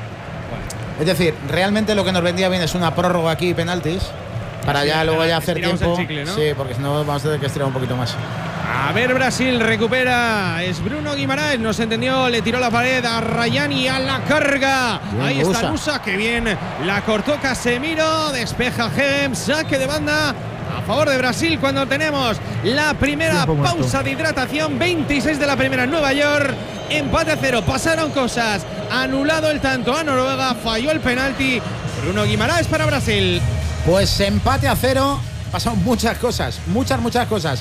Bueno. Es decir, realmente lo que nos vendía bien es una prórroga aquí y penaltis para sí, ya luego ya hacer tiempo. Chicle, ¿no? Sí, porque si no vamos a tener que estirar un poquito más. A ver, Brasil recupera. Es Bruno Guimaraes, no se entendió, le tiró la pared a Rayani a la carga. Bien, ahí está Nusa, que bien la cortó Casemiro, despeja Gem, saque de banda a favor de Brasil cuando tenemos la primera pausa de hidratación. veintiséis de la primera en Nueva York. Empate a cero. Pasaron cosas. Anulado el tanto a Noruega. Falló el penalti. Bruno Guimaraes para Brasil. Pues empate a cero. Pasaron muchas cosas, muchas, muchas cosas.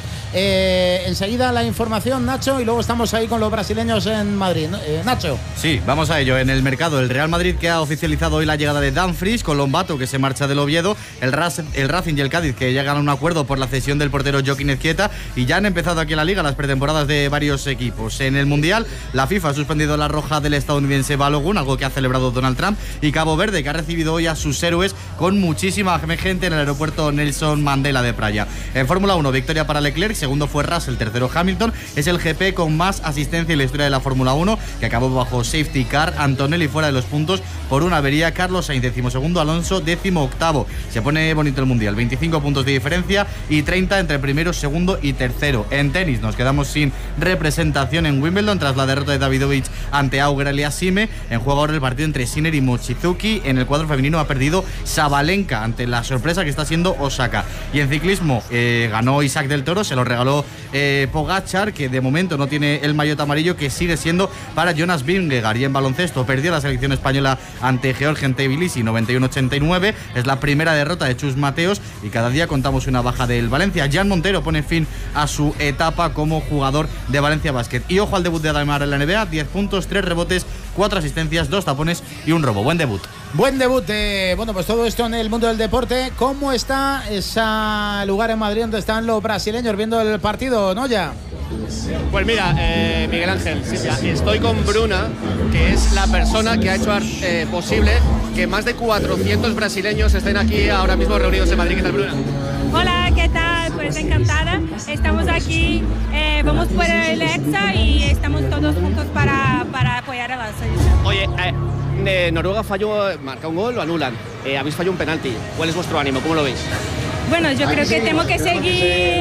Eh, enseguida la información, Nacho, y luego estamos ahí con los brasileños en Madrid. Eh, Nacho. Sí, vamos a ello. En el mercado, el Real Madrid, que ha oficializado hoy la llegada de Dumfries, con Lombato, que se marcha del Oviedo, el, Ras, el Racing y el Cádiz, que llegan a un acuerdo por la cesión del portero Joaquín Ezquieta, y ya han empezado aquí en la Liga las pretemporadas de varios equipos. En el Mundial, la FIFA ha suspendido la roja del estadounidense Balogun, algo que ha celebrado Donald Trump, y Cabo Verde, que ha recibido hoy a sus héroes con muchísima gente en el aeropuerto Nelson Mandela de Praia. En Fórmula uno, victoria para Leclerc, segundo fue Russell, tercero Hamilton. Es el G P con más asistencia en la historia de la Fórmula uno, que acabó bajo safety car. Antonelli fuera de los puntos por una avería. Carlos Sainz, decimosegundo. Alonso, décimo octavo. Se pone bonito el Mundial, veinticinco puntos de diferencia y treinta entre primero, segundo y tercero. En tenis nos quedamos sin representación en Wimbledon tras la derrota de Davidovich ante Auger Aliassime. En juego ahora el partido entre Sinner y Mochizuki. En el cuadro femenino ha perdido Sabalenka ante la sorpresa que está siendo Osaka. Y en ciclismo eh, ganó Isaac del Toro, se lo regaló eh, Pogačar, que de momento no tiene el maillot amarillo, que sigue siendo para Jonas Vingegaard. Y en baloncesto perdió la selección española ante Georgia en Tbilisi noventa y uno a ochenta y nueve. Es la primera derrota de Chus Mateos y cada día contamos una baja del Valencia. Jan Montero pone fin a su etapa como jugador de Valencia Basket. Y ojo al debut de Ademar en la N B A, diez puntos, tres rebotes, cuatro asistencias, dos tapones y un robo. Buen debut. Buen debut. Eh, bueno, pues todo esto en el mundo del deporte. ¿Cómo está ese lugar en Madrid donde están los brasileños viendo el partido, Noya? Pues mira, eh, Miguel Ángel, sí, estoy con Bruna, que es la persona que ha hecho eh, posible que más de cuatrocientos brasileños estén aquí ahora mismo reunidos en Madrid. ¿Qué tal, Bruna? Hola, ¿qué tal? Pues encantada. Estamos aquí, eh, vamos por el Exa y estamos todos juntos para, para apoyar a la selección. Oye, eh, eh, Noruega falló, marca un gol, lo anulan. Eh, habéis fallado un penalti. ¿Cuál es vuestro ánimo? ¿Cómo lo veis? Bueno, yo creo que tenemos que seguir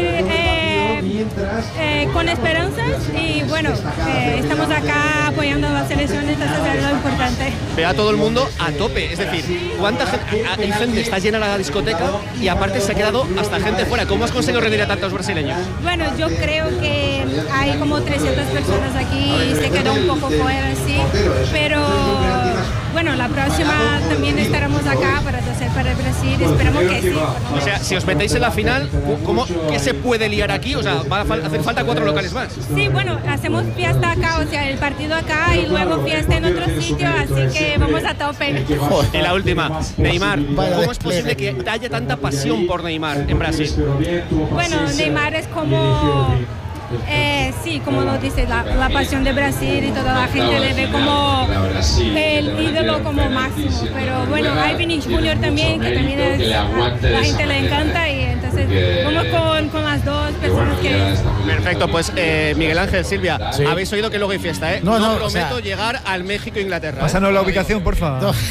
eh, eh, con esperanzas y bueno, eh, estamos acá apoyando a la selección, entonces es lo importante. Ve a todo el mundo a tope, es decir, ¿cuánta gente? Hay gente, está llena la discoteca y aparte se ha quedado hasta gente fuera. ¿Cómo has conseguido reunir a tantos brasileños? Bueno, yo creo que hay como trescientas personas aquí y se quedó un poco fuera, sí, pero bueno, la próxima también estaremos acá para hacer para Brasil, esperamos que sí. O sea, si os metéis en la final, ¿cómo, ¿qué se puede liar aquí? O sea, va a hacer falta cuatro locales más. Sí, bueno, hacemos fiesta acá, o sea, el partido acá y luego fiesta en otro sitio, así que vamos a tope. Y la última, Neymar, ¿cómo es posible que haya tanta pasión por Neymar en Brasil? Bueno, Neymar es como... Eh, sí, como lo dice, la, la pasión de Brasil y toda la gente le ve como el ídolo como máximo, pero bueno, hay Vinicius Junior también, que también es, la, la gente le encanta y entonces vamos con, con las dos personas que... Perfecto, pues eh, Miguel Ángel, Silvia, sí. Habéis oído que luego hay fiesta, ¿eh? No, no, no prometo o sea, llegar al México-Inglaterra. Pásanos la ubicación, por favor. No.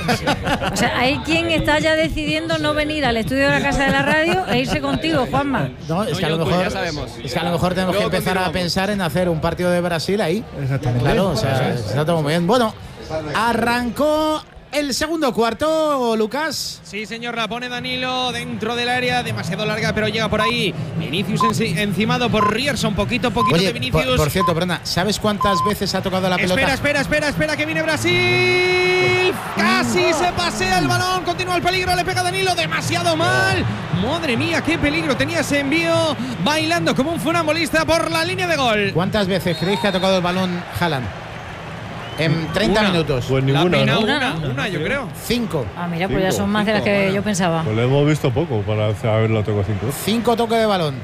O sea, hay quien está ya decidiendo no venir al estudio de la Casa de la Radio e irse contigo, Juanma. No, es que a lo mejor, es que a lo mejor tenemos que empezar a pensar en hacer un partido de Brasil ahí. Exactamente. Claro, o sea, está todo muy bien. Bueno, arrancó el segundo cuarto, Lucas. Sí, señor, la pone Danilo dentro del área, demasiado larga, pero llega por ahí. Vinicius enci- encimado por Rierson, poquito, poquito Oye, de Vinicius. Por, por cierto, Brenda, ¿sabes cuántas veces ha tocado la pelota? Espera, espera, espera, espera, que viene Brasil. Casi se pasea el balón, continúa el peligro, le pega Danilo, demasiado mal. Madre mía, qué peligro tenía ese envío, bailando como un funambulista por la línea de gol. ¿Cuántas veces creéis que ha tocado el balón Haaland? En treinta Una. minutos. Pues ninguna, La ¿no? Una, una, una, yo creo. Cinco. Ah, mira, pues ya son más de las que yo pensaba. Pues lo hemos visto poco para haberlo tocado cinco. Cinco toques de balón.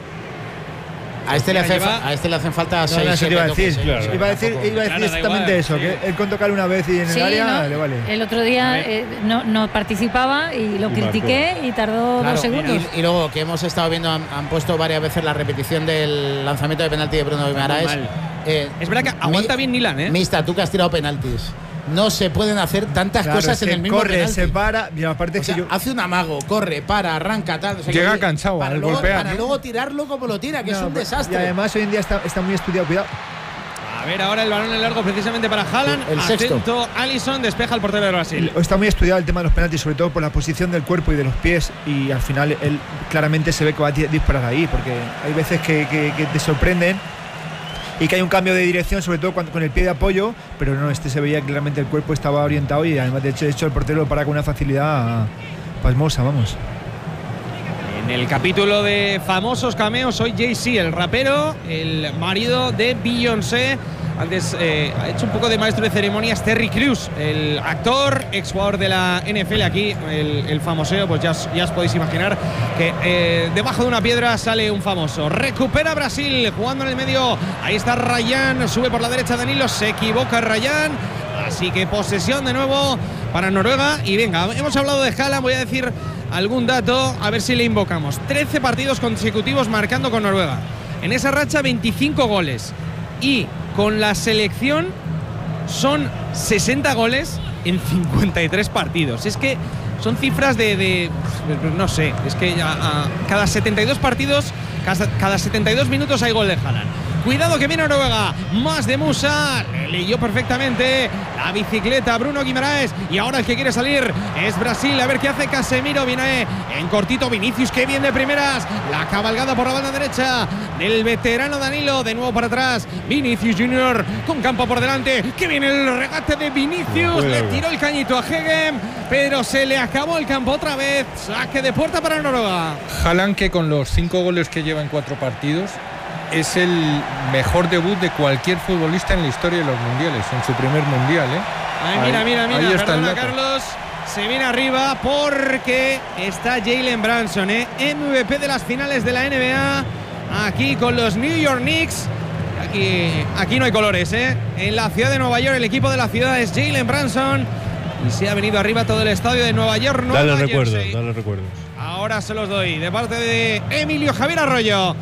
A este, le hace, lleva- fa- a este le hacen falta No, seis, no, eso te siete iba a toques, decir. ¿eh? Claro. Iba a decir, iba a decir Claro, da exactamente igual, eso, sí. que él con tocar una vez y en el Sí, área ¿no? le vale. El otro día eh, no, no participaba y lo Y critiqué y tardó Claro, dos segundos. y, y luego que hemos estado viendo, han, han puesto varias veces la repetición del lanzamiento de penalti de Bruno Guimaraes. mal. Eh, Es verdad que aguanta bien Milan, ¿eh? Mista, tú que has tirado penaltis. No se pueden hacer tantas Claro, cosas es en que el mismo corre, penalti. se para, y aparte O es que sea, yo hace un amago, corre, para, arranca, tal. o sea, Llega que- cansado para al luego, golpear, Para ¿no? luego tirarlo como lo tira, que es No, un pues, desastre. Y además hoy en día está, está muy estudiado, cuidado. A ver, ahora el balón en largo precisamente para Haaland. El sexto. Atento, Alisson despeja el portero de Brasil. Está muy estudiado el tema de los penaltis, sobre todo por la posición del cuerpo y de los pies, y al final él claramente se ve que va a ti- disparar ahí, porque hay veces que, que- que te sorprenden y que hay un cambio de dirección, sobre todo cuando, con el pie de apoyo, pero no, este se veía que claramente el cuerpo estaba orientado y además de hecho, de hecho el portero lo para con una facilidad pasmosa, vamos. En el capítulo de famosos cameos, hoy Jay-Z, el rapero, el marido de Beyoncé. Antes eh, ha hecho un poco de maestro de ceremonias Terry Crews, el actor, exjugador de la N F L. Aquí, el, el famoseo, pues ya, os- ya os podéis imaginar que eh, debajo de una piedra sale un famoso. Recupera Brasil, jugando en el medio. Ahí está Ryan, sube por la derecha Danilo, se equivoca Ryan. Así que posesión de nuevo para Noruega. Y venga, hemos hablado de Haaland, voy a decir algún dato, a ver si le invocamos. trece partidos consecutivos marcando con Noruega. En esa racha, veinticinco goles. Y con la selección son sesenta goles en cincuenta y tres partidos. Es que son cifras de, de no sé, es que a, a cada setenta y dos partidos, cada, cada setenta y dos minutos hay gol de Haaland. Cuidado que viene Noruega, más de Musa, le leyó perfectamente la bicicleta Bruno Guimaraes, y ahora el que quiere salir es Brasil. A ver qué hace Casemiro, viene en cortito Vinicius, que bien de primeras, la cabalgada por la banda derecha del veterano Danilo, de nuevo para atrás Vinicius Junior con campo por delante, que viene el regate de Vinicius, le tiró el cañito a Hegem, pero se le acabó el campo otra vez. Saque de puerta para Noruega. Haaland, que con los cinco goles que lleva en cuatro partidos, es el mejor debut de cualquier futbolista en la historia de los mundiales, en su primer mundial, ¿eh? Ay, mira, mira, mira, ahí está el perdona, dato. Carlos, se viene arriba porque está Jalen Brunson, ¿eh? M V P de las finales de la N B A, aquí con los New York Knicks. Aquí, aquí no hay colores, ¿eh? En la ciudad de Nueva York, el equipo de la ciudad es Jalen Brunson, y se ha venido arriba todo el estadio de Nueva York. Dale Nueva recuerdos, Jersey. dale recuerdos. Ahora se los doy de parte de Emilio Javier Arroyo.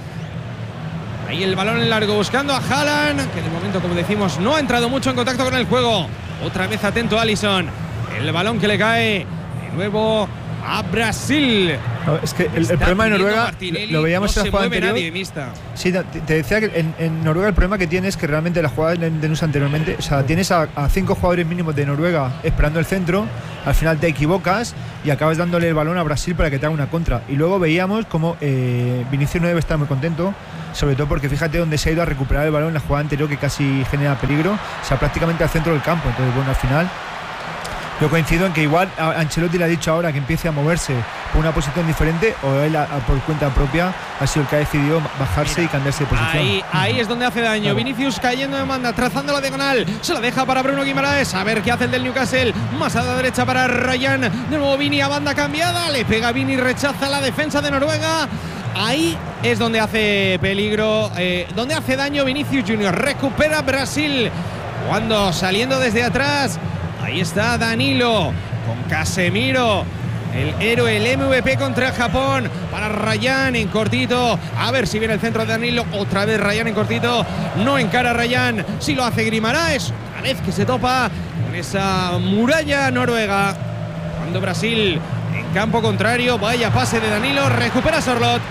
Ahí el balón en largo buscando a Haaland, que de momento, como decimos, no ha entrado mucho en contacto con el juego. Otra vez atento Alisson. El balón que le cae de nuevo a Brasil. No, es que el, el Está problema de pidiendo Noruega Martinelli, lo veíamos no en se la jugada mueve anterior. nadie, Mista. Sí, no, te te decía que en, en Noruega el problema que tiene es que realmente la jugada de Denus anteriormente, o sea, tienes a, a cinco jugadores mínimos de Noruega esperando el centro, al final te equivocas y acabas dándole el balón a Brasil para que te haga una contra. Y luego veíamos como eh, Vinicius no debe estar muy contento, sobre todo porque fíjate dónde se ha ido a recuperar el balón en la jugada anterior, que casi genera peligro, o sea, prácticamente al centro del campo. Entonces, bueno, al final yo coincido en que igual a Ancelotti le ha dicho ahora que empiece a moverse por una posición diferente, o él a, a, por cuenta propia ha sido el que ha decidido bajarse Mira, y cambiarse de posición. Ahí, ahí es donde hace daño. Claro. Vinicius cayendo de banda, trazando la diagonal. Se la deja para Bruno Guimaraes. A ver qué hace el del Newcastle. Más a la derecha para Ryan. De nuevo Vini a banda cambiada. Le pega Vini, rechaza la defensa de Noruega. Ahí es donde hace peligro, eh, donde hace daño Vinicius Junior. Recupera Brasil. Cuando saliendo desde atrás. Ahí está Danilo con Casemiro. El héroe, el M V P contra Japón para Ryan en cortito. A ver si viene el centro de Danilo. Otra vez Ryan en cortito. No encara a Ryan. Si lo hace Guimaraes. Una vez que se topa con esa muralla noruega. Cuando Brasil en campo contrario. Vaya pase de Danilo. Recupera Sorlot.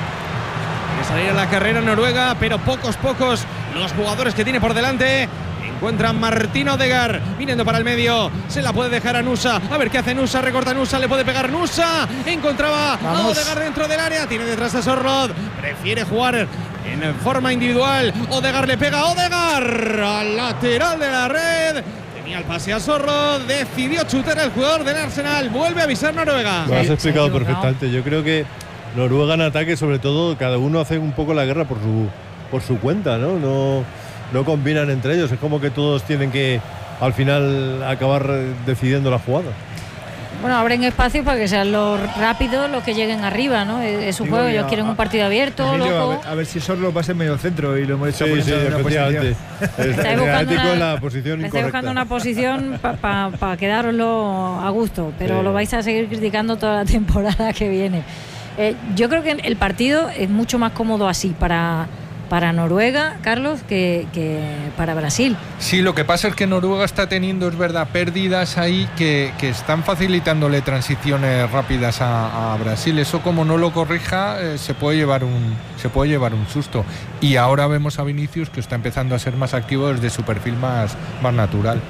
Quiere salir a la carrera Noruega, pero pocos, pocos los jugadores que tiene por delante. En encuentra Martín Odegaard, viniendo para el medio, se la puede dejar a Nusa, a ver qué hace Nusa, recorta Nusa, le puede pegar Nusa, encontraba a Odegaard dentro del área, tiene detrás a Sorloth, prefiere jugar en forma individual, Odegaard le pega a Odegaard, al lateral de la red. El pase a Sorloth, decidió chutar el jugador del Arsenal, vuelve a avisar Noruega. Lo has explicado perfectamente. Yo creo que Noruega en ataque, sobre todo, cada uno hace un poco la guerra por su por su cuenta, ¿no? No, no combinan entre ellos. Es como que todos tienen que al final acabar decidiendo la jugada. Bueno, abren espacio para que sean los rápidos los que lleguen arriba, ¿no? Es su juego, ellos quieren un partido abierto, Emilio, loco. A ver, a ver si Sorloth va a ser medio centro y lo hemos hecho sí, sí, en una efectivamente. Estáis buscando una, en la posición estáis buscando una posición para pa, pa quedároslo a gusto, pero sí. Lo vais a seguir criticando toda la temporada que viene. Eh, yo creo que el partido es mucho más cómodo así para... para Noruega, Carlos, que, que para Brasil. Sí, lo que pasa es que Noruega está teniendo, es verdad, pérdidas ahí que, que están facilitándole transiciones rápidas a, a Brasil. Eso, como no lo corrija, eh, se puede llevar un se puede llevar un susto. Y ahora vemos a Vinicius, que está empezando a ser más activo desde su perfil más, más natural.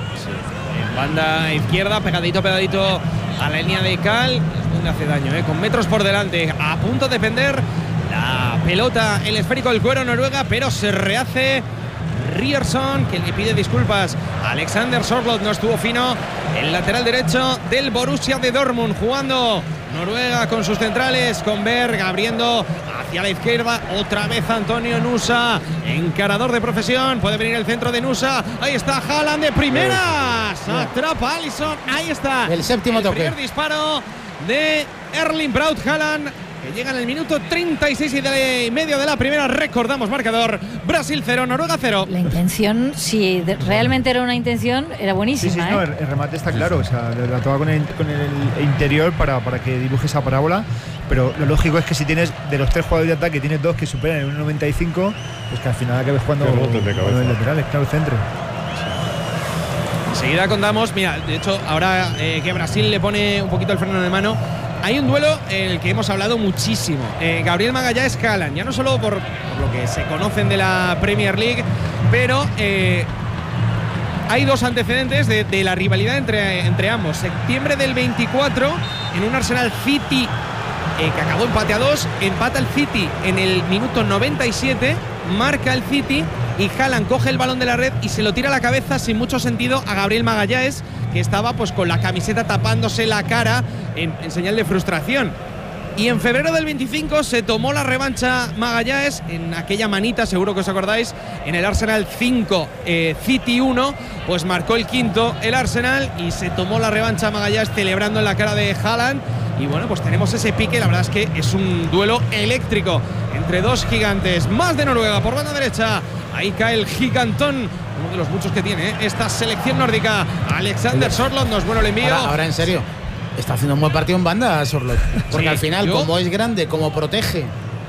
Sí. En banda izquierda, pegadito, pegadito a la línea de Cal, es donde hace daño, ¿eh? Con metros por delante, a punto de defender la pelota, el esférico del cuero Noruega, pero se rehace Ryerson, que le pide disculpas a Alexander Sorloth. No estuvo fino el lateral derecho del Borussia de Dortmund, jugando Noruega con sus centrales, con Berg abriendo hacia la izquierda, otra vez Antonio Nusa, encarador de profesión, puede venir el centro de Nusa, ahí está Haaland de primeras, atrapa a Alisson, ahí está el séptimo el toque, primer disparo de Erling Braut Haaland, que llega en el minuto treinta y seis y de medio de la primera. Recordamos marcador: Brasil cero, Noruega cero. La intención, si realmente era una intención, era buenísima. Sí, sí, ¿eh? no, el, el remate está claro, o sea, la toca con el, con el interior para, para que dibuje esa parábola, pero lo lógico es que si tienes de los tres jugadores de ataque, tienes dos que superan el uno noventa y cinco, pues que al final acabes jugando con los laterales, claro, el centro. Enseguida contamos, mira, de hecho, ahora eh, que Brasil le pone un poquito el freno de mano, hay un duelo en el que hemos hablado muchísimo. Eh, Gabriel Magalhães Haaland, ya no solo por, por lo que se conocen de la Premier League, pero eh, hay dos antecedentes de, de la rivalidad entre, entre ambos. Septiembre del veinticuatro, en un Arsenal City eh, que acabó empate a dos, empata el City en el minuto noventa y siete, marca el City y Haaland coge el balón de la red y se lo tira a la cabeza sin mucho sentido a Gabriel Magalhães, que estaba pues con la camiseta tapándose la cara en, en señal de frustración. Y en febrero del veinticinco se tomó la revancha Magalhães en aquella manita, seguro que os acordáis, en el Arsenal cinco, eh, City uno, pues marcó el quinto el Arsenal y se tomó la revancha Magalhães celebrando en la cara de Haaland. Y bueno, pues tenemos ese pique, la verdad es que es un duelo eléctrico entre dos gigantes. Más de Noruega por banda derecha, ahí cae el gigantón, uno de los muchos que tiene, ¿eh?, esta selección nórdica. Alexander Sorloth, nos bueno el envío. Ahora, ahora en serio, está haciendo un buen partido en banda Sorloth, porque sí, al final, yo... como es grande, como protege.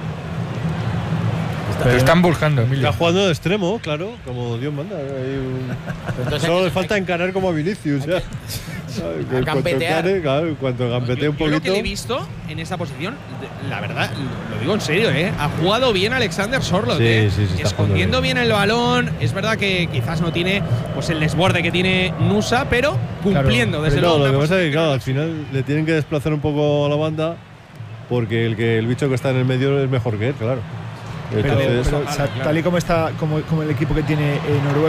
Pero están buscando, Emilio. Está jugando de extremo, claro, como Dios manda. Hay un... Entonces, solo le falta encarar como a Vinicius. Ya. A gambetear. Claro, cuando gambetee un poquito. Yo lo que le he visto en esa posición, la verdad, lo digo en serio, ¿eh? Ha jugado bien Alexander Sorloth, sí, ¿eh? sí, sí, escondiendo bien. bien el balón. Es verdad que quizás no tiene pues el desborde que tiene Nusa, pero cumpliendo, claro, desde pero luego. No, lo que pasa es que, claro, al final le tienen que desplazar un poco a la banda, porque el, que, el bicho que está en el medio es mejor que él, claro. Pero, pero, o sea, tal y como está como, como el equipo que tiene eh, Noruega.